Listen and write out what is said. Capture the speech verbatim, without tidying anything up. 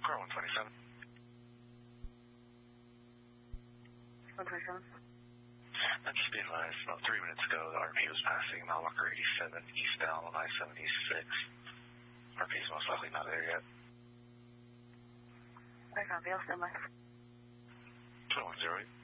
Car one twenty-seven. one twenty-seven. And just be advised, about three minutes ago, the R P was passing mile marker eighty-seven eastbound on I seventy-six. R P is most likely not there yet. I copy, I'll send my... two one zero eight.